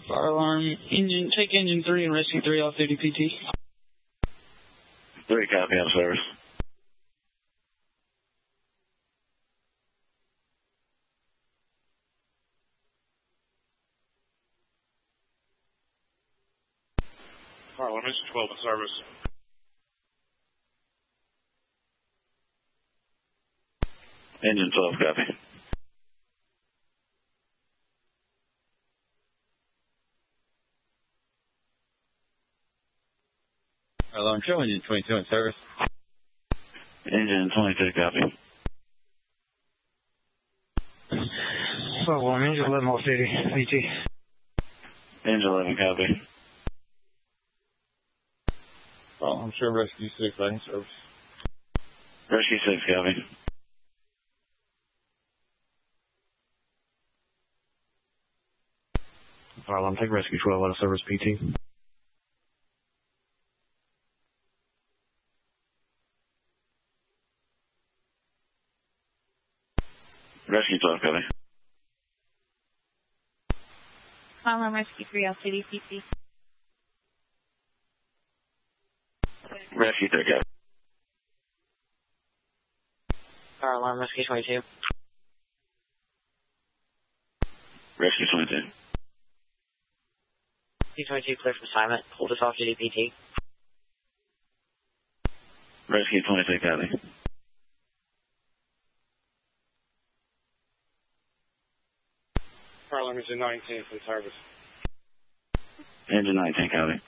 Fire alarm, take engine 3 and rescue 3 off-duty PT. 3 copy, out of service. Fire alarm, engine 12 in service. Engine 12, copy. Fire alarm, show engine 22 in service. Engine 22, copy. Fire alarm, engine 11 off-duty PT. Engine 11, copy. I'm sure rescue 6 back in service. Rescue 6, copy. Fire alarm, take rescue 12 out of service PT. Rescue 12, copy. Fire alarm, rescue 3 off-duty PT. Rescue 3, copy. Fire alarm, rescue 22. Rescue 22. P-22 clear for assignment. Hold us off-duty PT. Rescue 22, copy. Fire alarm, engine 19 in service. Engine 19, copy.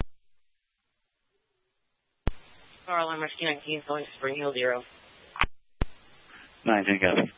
Fire alarm, rescue 19 going to Spring Hill 0. 19, copy.